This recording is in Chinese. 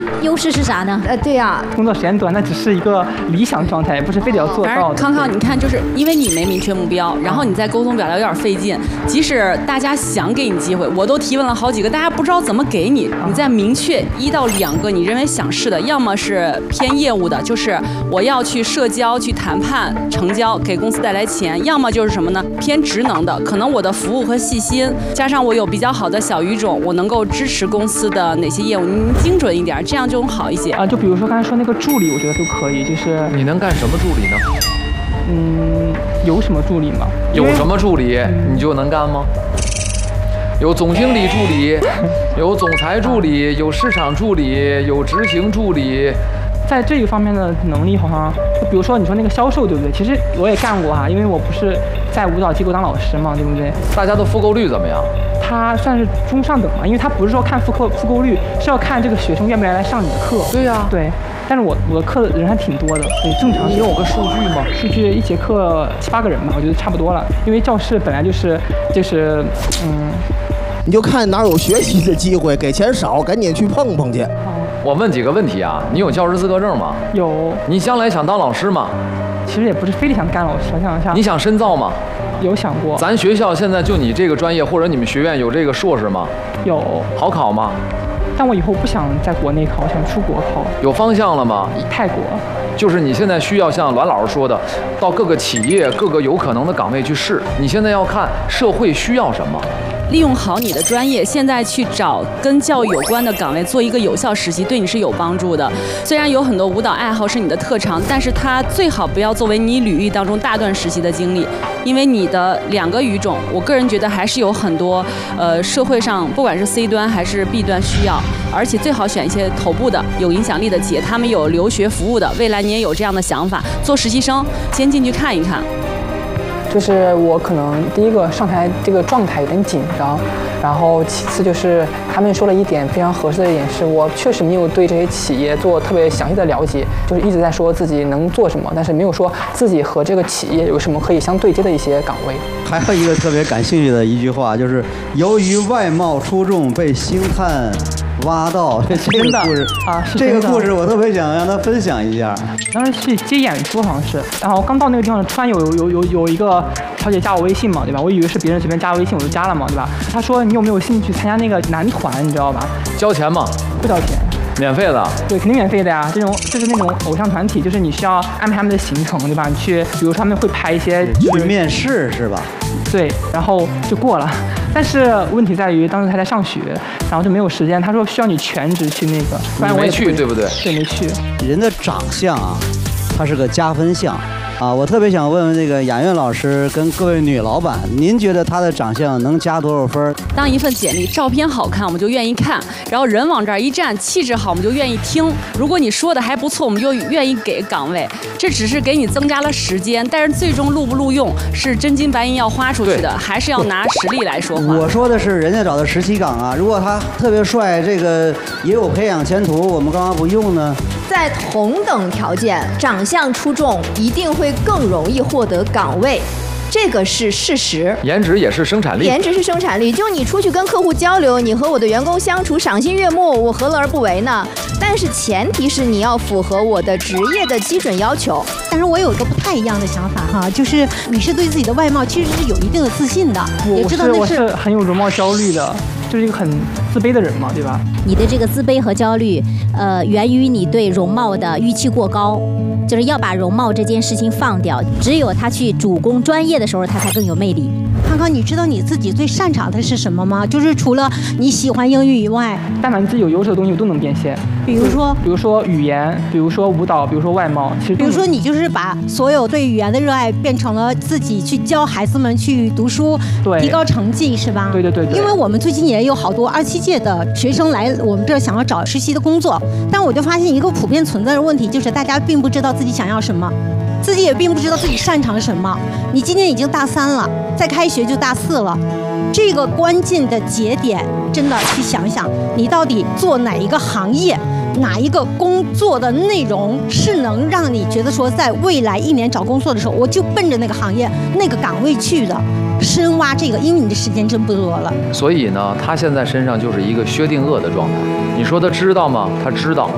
优势是啥呢？ 对呀， 工作时间短，那只是一个理想状态，不是非得要做到的。 康康，你看，就是因为你没明确目标，然后你在沟通表达有点费劲。即使大家想给你机会，我都提问了好几个，大家不知道怎么给你。你再明确1到2个你认为想试的，要么是偏业务的，就是我要去社交、去谈判、成交，给公司带来钱；要么就是什么呢？偏职能的，可能我的服务和细心，加上我有比较好的小语种，我能够支持公司的哪些业务，你精准一点，这样就好一些啊。就比如说刚才说那个助理，我觉得都可以。就是你能干什么助理呢？ 有什么助理吗？ 有什么助理你就能干吗？有总经理助理，有总裁助理，有市场助理，有执行助理。 在这一方面的能力好像，比如说你说那个销售，对不对？其实我也干过哈，因为我不是在舞蹈机构当老师嘛，对不对？ 大家的复购率怎么样？ 他算是中上等嘛，因为他不是说看复购率，是要看这个学生愿不愿意来上你的课。 对呀， 对。但是我的课的人还挺多的，所以正常。 你有个数据吗？ 数据1节课7、8个人吧，我觉得差不多了。因为教室本来就是你就看哪有学习的机会，给钱少，赶紧去碰碰去。 我问几个问题啊，你有教师资格证吗？ 有。 你将来想当老师吗？ 其实也不是非得想干老师，想一下。 你想深造吗？ 有想过。 咱学校现在就你这个专业，或者你们学院有这个硕士吗？ 有。 好考吗？ 但我以后不想在国内考，我想出国考。 有方向了吗？ 泰国。 就是你现在需要像栾老师说的，到各个企业、各个有可能的岗位去试。你现在要看社会需要什么。 利用好你的专业，现在去找跟教育有关的岗位，做一个有效实习，对你是有帮助的。虽然有很多舞蹈爱好是你的特长，但是它最好不要作为你履历当中大段实习的经历，因为你的2个语种，我个人觉得还是有很多社会上不管是 C 端还是 B 端需要，而且最好选一些头部的有影响力的企业，他们有留学服务的，未来你也有这样的想法，做实习生先进去看一看。 就是我可能第一个上台这个状态有点紧张，然后其次就是他们说了一点非常合适的一点是，我确实没有对这些企业做特别详细的了解，就是一直在说自己能做什么，但是没有说自己和这个企业有什么可以相对接的一些岗位。 还有一个特别感兴趣的一句话，就是由于外貌出众被星探挖到，这个故事啊，是这个故事我特别想让他分享一下。 当时去接演出好像是，然后刚到那个地方，突然有一个小姐加我微信嘛，对吧？我以为是别人随便加微信，我就加了嘛，对吧？她说你有没有兴趣参加那个男团，你知道吧？ 交钱吗？ 不交钱。 免费的？对， 肯定免费的呀。这种就是那种偶像团体，就是你需要安排他们的行程，对吧？你去，比如说他们会拍一些去面试是吧？ 对，然后就过了。但是问题在于当时他在上学，然后就没有时间。他说需要你全职去那个，不然我也没去，对不对？ 对，没去。 人的长相啊，它是个加分项。啊，我特别想问问这个雅苑老师跟各位女老板，您觉得她的长相能加多少分？ 当一份简历照片好看，我们就愿意看；然后人往这儿一站，气质好，我们就愿意听。如果你说的还不错，我们就愿意给岗位。这只是给你增加了时间，但是最终录不录用是真金白银要花出去的，还是要拿实力来说话。 我说的是人家找的实习岗啊，如果他特别帅，这个也有培养前途，我们干嘛不用呢？ 在同等条件，长相出众一定会更容易获得岗位，这个是事实。 颜值也是生产力， 颜值是生产力。就你出去跟客户交流，你和我的员工相处赏心悦目，我何乐而不为呢？但是前提是你要符合我的职业的基准要求。 但是我有一个不太一样的想法哈，就是你是对自己的外貌其实是有一定的自信的，也知道那我是很有容貌焦虑的，就是一个很自卑的人嘛，对吧？ 你的这个自卑和焦虑，源于你对容貌的预期过高，就是要把容貌这件事情放掉，只有他去主攻专业的时候，他才更有魅力。康康，你知道你自己最擅长的是什么吗？就是除了你喜欢英语以外， 但凡你自己有优势的东西，我都能变现。 比如说语言，比如说舞蹈，比如说外貌，其实比如说你就是把所有对语言的热爱变成了自己去教孩子们去读书，提高成绩，是吧？ 对。 因为我们最近也有好多27届的学生来我们这儿想要找实习的工作，但我就发现一个普遍存在的问题，就是大家并不知道自己想要什么，自己也并不知道自己擅长什么。你今年已经大3了，再开学就大4了，这个关键的节点，真的去想想，你到底做哪一个行业，哪一个工作的内容是能让你觉得说，在未来1年找工作的时候，我就奔着那个行业、那个岗位去的。深挖这个，因为你的时间真不多了。 所以呢，他现在身上就是一个薛定谔的状态。你说他知道吗？他知道。